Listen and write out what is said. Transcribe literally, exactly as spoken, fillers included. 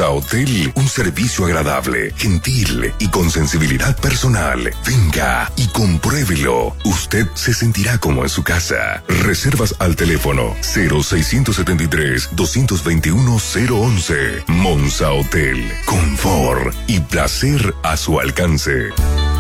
Monza Hotel, un servicio agradable, gentil y con sensibilidad personal. Venga y compruébelo. Usted se sentirá como en su casa. Reservas al teléfono cero seiscientos setenta y tres, doscientos veintiuno, cero once. Monza Hotel. Confort y placer a su alcance.